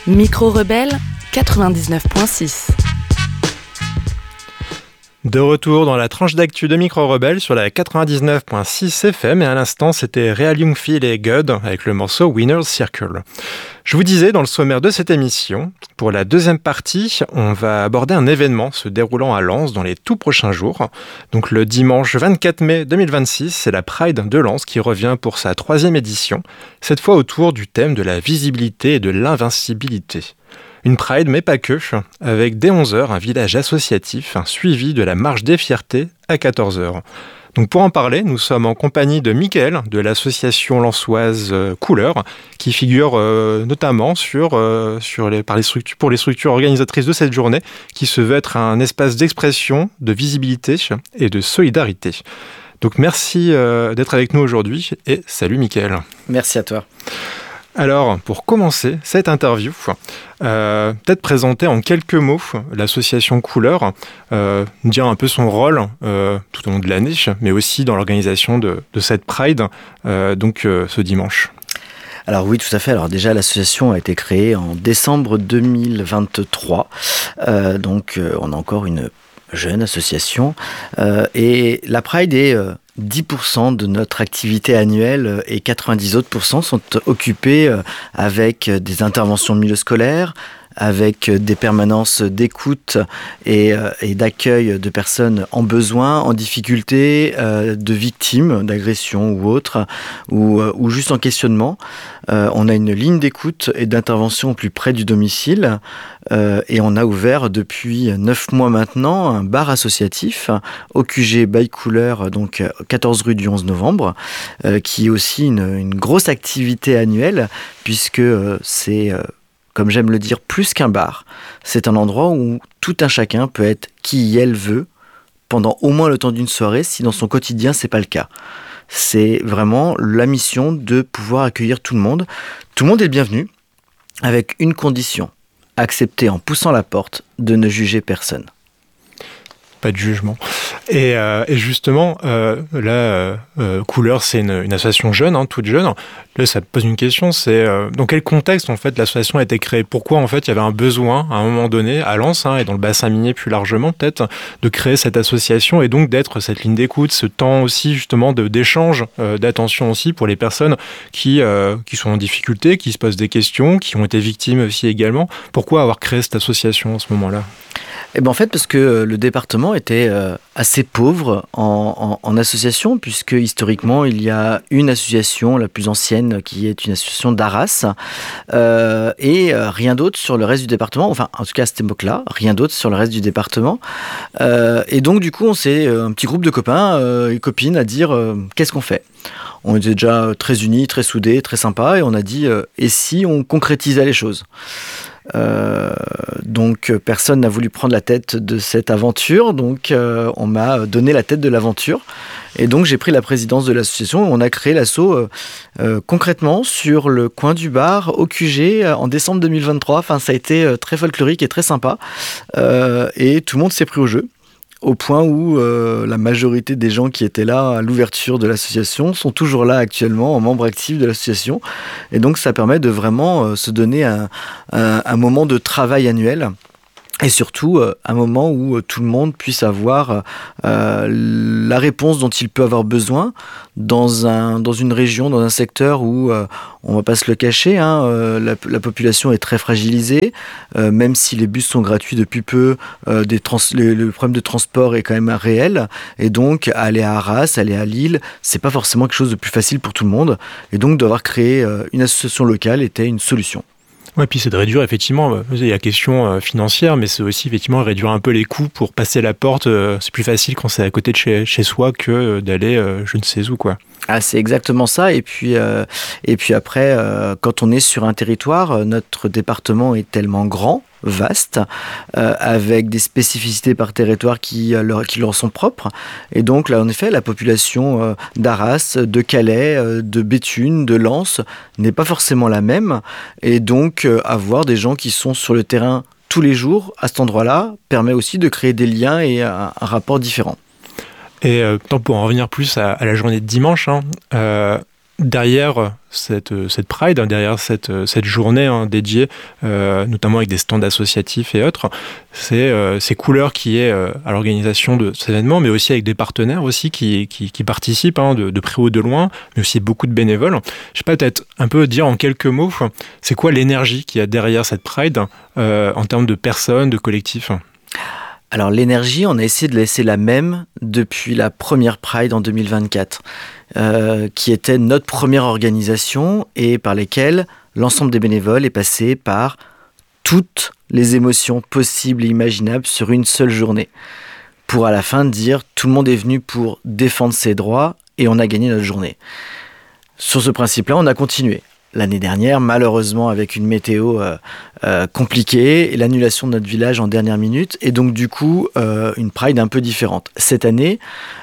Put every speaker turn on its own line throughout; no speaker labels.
Micro-Rebelle 99.6.
De retour dans la tranche d'actu de Micro-Rebelle sur la 99.6 FM et à l'instant c'était Réal Youngfield et Gud avec le morceau Winner's Circle. Je vous disais dans le sommaire de cette émission, pour la deuxième partie, on va aborder un événement se déroulant à Lens dans les tout prochains jours. Donc le dimanche 24 mai 2026, c'est la Pride de Lens qui revient pour sa 3e édition, cette fois autour du thème de la visibilité et de l'invincibilité. Une Pride, mais pas que, avec dès 11h un village associatif, suivi de la marche des fiertés à 14h. Donc pour en parler, nous sommes en compagnie de Mickaël, de l'association lensoise Couleur, qui figure notamment pour les structures organisatrices de cette journée, qui se veut être un espace d'expression, de visibilité et de solidarité. Donc merci d'être avec nous aujourd'hui et salut Mickaël.
Merci à toi.
Alors, pour commencer cette interview, peut-être présenter en quelques mots l'association Couleur, dire un peu son rôle tout au long de l'année, mais aussi dans l'organisation de cette Pride, ce dimanche.
Alors oui, tout à fait. Alors déjà, l'association a été créée en décembre 2023, on a encore une jeune association, et la Pride est 10% de notre activité annuelle et 90 autres % sont occupés avec des interventions de milieu scolaire, avec des permanences d'écoute et d'accueil de personnes en besoin, en difficulté, de victimes d'agressions ou autres, ou juste en questionnement. On a une ligne d'écoute et d'intervention au plus près du domicile et on a ouvert depuis 9 mois maintenant un bar associatif au QG by Couleur, donc 14 rue du 11 novembre, qui est aussi une grosse activité annuelle puisque c'est... comme j'aime le dire, plus qu'un bar. C'est un endroit où tout un chacun peut être qui elle veut pendant au moins le temps d'une soirée, si dans son quotidien, c'est pas le cas. C'est vraiment la mission de pouvoir accueillir tout le monde. Tout le monde est le bienvenu, avec une condition, accepter en poussant la porte de ne juger personne.
Pas de jugement. Et justement, Couleur, c'est une association jeune, toute jeune. Là, ça me pose une question, c'est dans quel contexte, en fait, l'association a été créée ? Pourquoi, en fait, il y avait un besoin, à un moment donné, à Lens, et dans le bassin minier plus largement, peut-être, de créer cette association et donc d'être cette ligne d'écoute, ce temps aussi, justement, d'échange, d'attention aussi pour les personnes qui sont en difficulté, qui se posent des questions, qui ont été victimes aussi également. Pourquoi avoir créé cette association à ce moment-là ?
Eh ben en fait, parce que le département était assez pauvre en association, puisque historiquement, il y a une association, la plus ancienne, qui est une association d'Arras, et rien d'autre sur le reste du département, enfin, en tout cas à cette époque-là, rien d'autre sur le reste du département. Et donc, du coup, on s'est un petit groupe de copains et copines à dire qu'est-ce qu'on fait ? On était déjà très unis, très soudés, très sympas, et on a dit et si on concrétisait les choses ? Donc personne n'a voulu prendre la tête de cette aventure, donc on m'a donné la tête de l'aventure et donc j'ai pris la présidence de l'association. On a créé l'asso concrètement sur le coin du bar au QG en décembre 2023. Enfin, ça a été très folklorique et très sympa et tout le monde s'est pris au jeu, au point où la majorité des gens qui étaient là à l'ouverture de l'association sont toujours là actuellement en membres actifs de l'association. Et donc ça permet de vraiment se donner un moment de travail annuel. Et surtout, un moment où tout le monde puisse avoir la réponse dont il peut avoir besoin dans une région, dans un secteur où, on ne va pas se le cacher, la population est très fragilisée. Même si les bus sont gratuits depuis peu, le problème de transport est quand même réel. Et donc, aller à Arras, aller à Lille, c'est pas forcément quelque chose de plus facile pour tout le monde. Et donc, d'avoir créé une association locale était une solution.
Ouais, puis c'est de réduire effectivement, il y a la question financière, mais c'est aussi effectivement réduire un peu les coûts pour passer la porte. C'est plus facile quand c'est à côté de chez soi que d'aller je ne sais où, quoi.
Ah, c'est exactement ça. Et puis après, quand on est sur un territoire, notre département est tellement grand, vaste, avec des spécificités par territoire qui leur sont propres. Et donc là, en effet, la population d'Arras, de Calais, de Béthune, de Lens n'est pas forcément la même. Et donc, avoir des gens qui sont sur le terrain tous les jours à cet endroit-là permet aussi de créer des liens et un rapport différent.
Et pour en revenir plus à la journée de dimanche, derrière cette Pride, derrière cette journée dédiée, notamment avec des stands associatifs et autres, c'est ces couleurs qui est à l'organisation de cet événement, mais aussi avec des partenaires aussi qui participent de près ou de loin, mais aussi beaucoup de bénévoles. Je sais pas, peut-être un peu dire en quelques mots, c'est quoi l'énergie qu'il y a derrière cette Pride en termes de personnes, de collectifs?
Alors l'énergie, on a essayé de laisser la même depuis la première Pride en 2024, qui était notre première organisation et par lesquelles l'ensemble des bénévoles est passé par toutes les émotions possibles et imaginables sur une seule journée. Pour à la fin dire, tout le monde est venu pour défendre ses droits et on a gagné notre journée. Sur ce principe-là, on a continué. L'année dernière, malheureusement, avec une météo compliquée et l'annulation de notre village en dernière minute, et donc du coup, une Pride un peu différente. Cette année,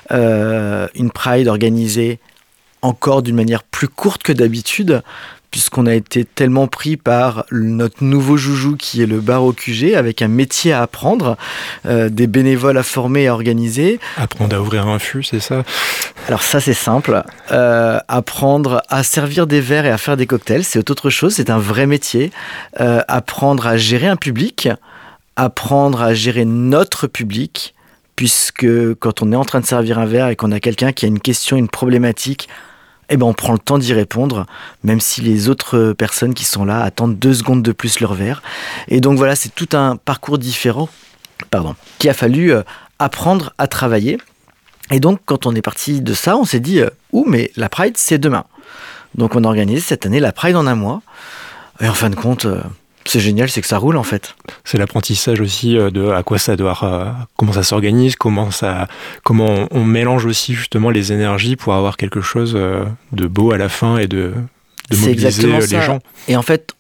une Pride organisée encore d'une manière plus courte que d'habitude, puisqu'on a été tellement pris par notre nouveau joujou qui est le bar au QG, avec un métier à apprendre, des bénévoles à former et à organiser.
Apprendre à ouvrir un fût, c'est ça?
Alors ça c'est simple, apprendre à servir des verres et à faire des cocktails, c'est autre chose, c'est un vrai métier. Apprendre à gérer un public, apprendre à gérer notre public, puisque quand on est en train de servir un verre et qu'on a quelqu'un qui a une question, une problématique, eh ben on prend le temps d'y répondre, même si les autres personnes qui sont là attendent 2 secondes de plus leur verre. Et donc voilà, c'est tout un parcours différent, qui a fallu apprendre à travailler. Et donc, quand on est parti de ça, on s'est dit mais la Pride, c'est demain. Donc, on a organisé cette année la Pride en un mois. Et en fin de compte, c'est génial, c'est que ça roule en fait.
C'est l'apprentissage aussi de à quoi ça doit, comment ça s'organise, comment on mélange aussi justement les énergies pour avoir quelque chose de beau à la fin et de mobiliser les gens.
Et en fait,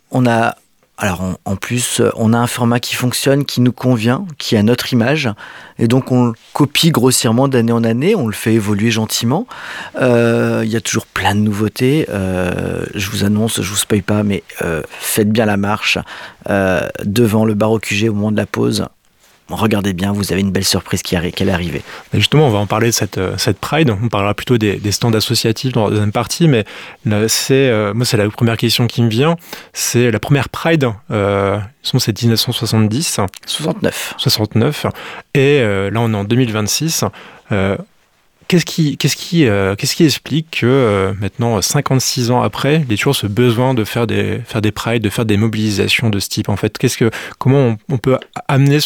en plus, on a un format qui fonctionne, qui nous convient, qui a notre image, et donc on le copie grossièrement d'année en année, on le fait évoluer gentiment. Il y a toujours plein de nouveautés. Je vous annonce, je vous spoil pas, mais faites bien la marche devant le bar au QG au moment de la pause. Regardez bien, vous avez une belle surprise qui est arrivée.
Et justement, on va en parler de cette Pride. On parlera plutôt des stands associatifs dans la deuxième partie, mais là, c'est la première question qui me vient. C'est la première Pride, c'est 1970. 69. Et là, on est en 2026. Qu'est-ce qui explique que maintenant, 56 ans après, il y a toujours ce besoin de faire des prides, de faire des mobilisations de ce type en fait? Comment on peut amener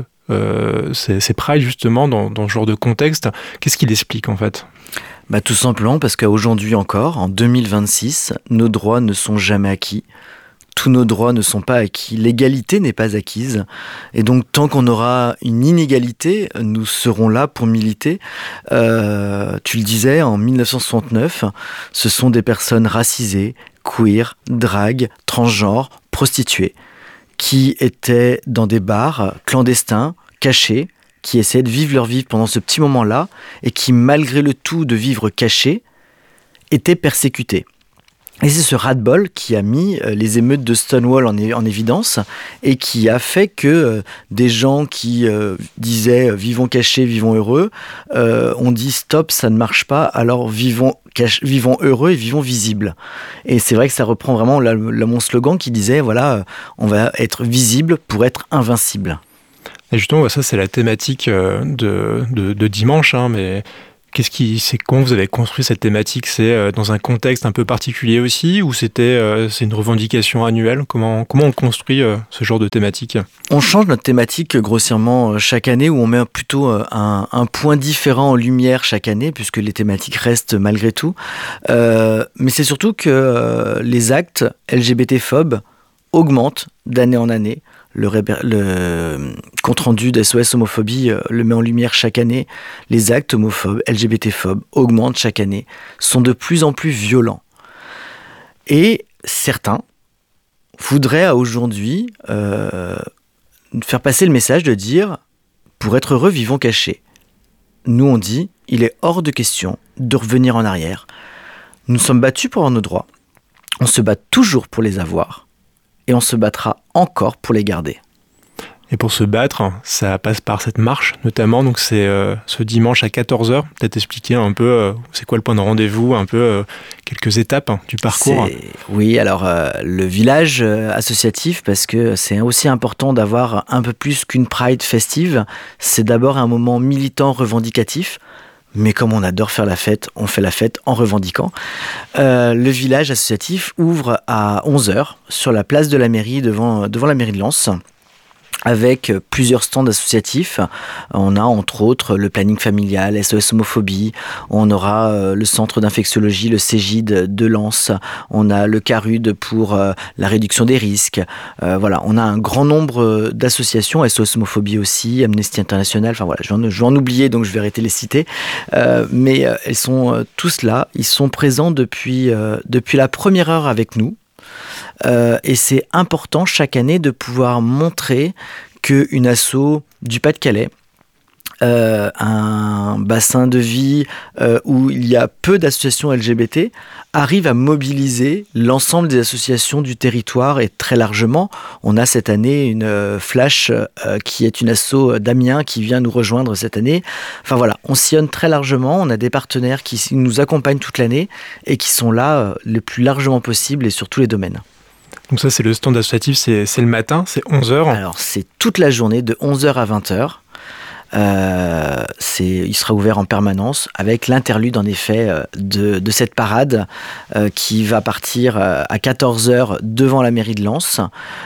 ces prides justement dans ce genre de contexte? Qu'est-ce qui l'explique en fait?
Tout simplement parce qu'aujourd'hui encore, en 2026, nos droits ne sont jamais acquis. Tous nos droits ne sont pas acquis, l'égalité n'est pas acquise, et donc tant qu'on aura une inégalité, nous serons là pour militer. Tu le disais, en 1969, ce sont des personnes racisées, queer, drag, transgenres, prostituées, qui étaient dans des bars clandestins, cachés, qui essayaient de vivre leur vie pendant ce petit moment-là, et qui, malgré le tout de vivre cachés, étaient persécutés. Et c'est ce ras-de-bol qui a mis les émeutes de Stonewall en évidence et qui a fait que des gens qui disaient « vivons cachés, vivons heureux », ont dit « stop, ça ne marche pas, alors vivons heureux et vivons visibles ». Et c'est vrai que ça reprend vraiment mon slogan qui disait « voilà, on va être visible pour être invincible ».
Et justement, ça c'est la thématique de dimanche, mais... Comment vous avez construit cette thématique? C'est dans un contexte un peu particulier aussi, ou c'est une revendication annuelle? Comment on construit ce genre de thématique?
On change notre thématique grossièrement chaque année, où on met plutôt un point différent en lumière chaque année, puisque les thématiques restent malgré tout. Mais c'est surtout que les actes LGBT-phobes augmentent d'année en année. Le compte-rendu d'SOS Homophobie le met en lumière chaque année. Les actes homophobes, LGBT-phobes augmentent chaque année, sont de plus en plus violents. Et certains voudraient aujourd'hui faire passer le message de dire « pour être heureux, vivons cachés ». Nous on dit « il est hors de question de revenir en arrière. Nous sommes battus pour avoir nos droits. On se bat toujours pour les avoir. Et on se battra encore pour les garder. »
Et pour se battre, ça passe par cette marche notamment, donc c'est ce dimanche à 14h, peut-être expliquer un peu c'est quoi le point de rendez-vous, un peu quelques étapes du parcours.
Oui, alors le village associatif, parce que c'est aussi important d'avoir un peu plus qu'une Pride festive, c'est d'abord un moment militant revendicatif. Mais comme on adore faire la fête, on fait la fête en revendiquant. Le village associatif ouvre à 11h sur la place de la mairie devant la mairie de Lens, avec plusieurs stands associatifs. On a entre autres le planning familial, SOS homophobie, on aura le centre d'infectiologie, le CEGID de Lens, on a le CARUD pour la réduction des risques. Voilà, on a un grand nombre d'associations, SOS homophobie aussi, Amnesty International, enfin voilà, je vais en oublier donc je vais arrêter de les citer. Mais elles sont tous là, ils sont présents depuis la première heure avec nous. Et c'est important chaque année de pouvoir montrer qu'une asso du Pas-de-Calais, un bassin de vie où il y a peu d'associations LGBT, arrive à mobiliser l'ensemble des associations du territoire et très largement. On a cette année une Flash qui est une asso d'Amiens qui vient nous rejoindre cette année. Enfin voilà, on sillonne très largement, on a des partenaires qui nous accompagnent toute l'année et qui sont là le plus largement possible et sur tous les domaines.
Donc ça, c'est le stand associatif, c'est le matin, c'est 11h.
Alors, c'est toute la journée, de 11h à 20h. Il sera ouvert en permanence avec l'interlude, en effet, de cette parade qui va partir à 14h devant la mairie de Lens.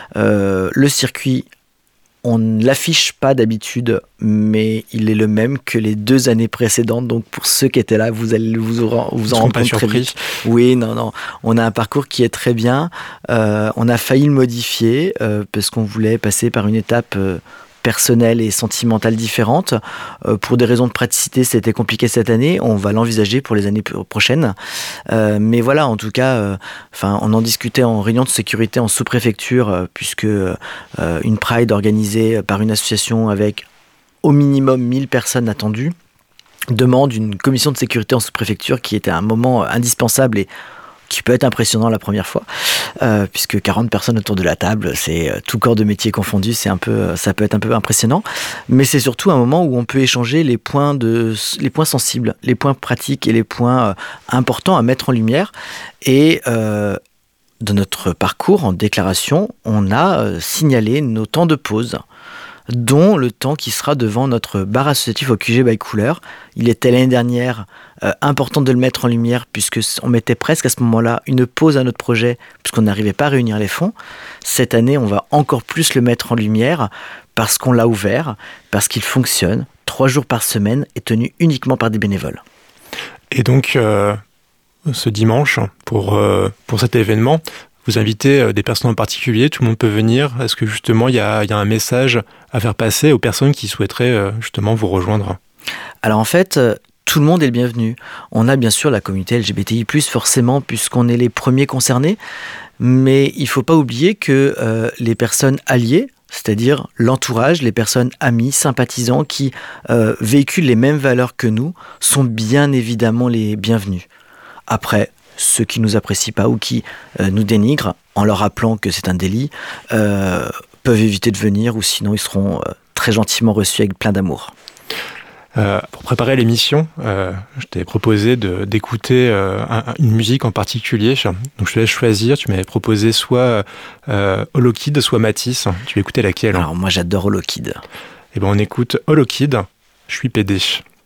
Le circuit, on ne l'affiche pas d'habitude, mais il est le même que les 2 années précédentes. Donc pour ceux qui étaient là, vous allez vous en rendre compte très vite. Oui, non. On a un parcours qui est très bien. On a failli le modifier parce qu'on voulait passer par une étape personnelle et sentimentale différente. Pour des raisons de praticité, c'était compliqué cette année. On va l'envisager pour les années prochaines. Mais voilà, en tout cas, on en discutait en réunion de sécurité en sous-préfecture, puisque une Pride organisée par une association avec au minimum 1000 personnes attendues demande une commission de sécurité en sous-préfecture qui était un moment indispensable et qui peut être impressionnant la première fois, puisque 40 personnes autour de la table, c'est tout corps de métier confondu, ça peut être un peu impressionnant, mais c'est surtout un moment où on peut échanger les points sensibles, les points pratiques et les points importants à mettre en lumière. Et dans notre parcours en déclaration, on a signalé nos temps de pause, dont le temps qui sera devant notre bar associatif au QG by Couleur. Il était l'année dernière important de le mettre en lumière puisqu'on mettait presque à ce moment-là une pause à notre projet puisqu'on n'arrivait pas à réunir les fonds. Cette année, on va encore plus le mettre en lumière parce qu'on l'a ouvert, parce qu'il fonctionne 3 jours par semaine et tenu uniquement par des bénévoles.
Et donc, ce dimanche, pour cet événement, vous invitez des personnes en particulier, tout le monde peut venir. Est-ce que justement il y a un message à faire passer aux personnes qui souhaiteraient justement vous rejoindre ?
Alors en fait, tout le monde est le bienvenu. On a bien sûr la communauté LGBTI+, forcément, puisqu'on est les premiers concernés, mais il ne faut pas oublier que les personnes alliées, c'est-à-dire l'entourage, les personnes amies, sympathisants qui véhiculent les mêmes valeurs que nous, sont bien évidemment les bienvenus. Après, ceux qui ne nous apprécient pas ou qui nous dénigrent, en leur rappelant que c'est un délit, peuvent éviter de venir ou sinon ils seront très gentiment reçus avec plein d'amour.
Pour préparer l'émission, je t'ai proposé d'écouter une musique en particulier. Donc je te laisse choisir. Tu m'avais proposé soit Holokid, soit Matisse. Tu veux écouter laquelle ?
Alors moi j'adore Holokid.
Eh ben on écoute Holokid, je suis PD.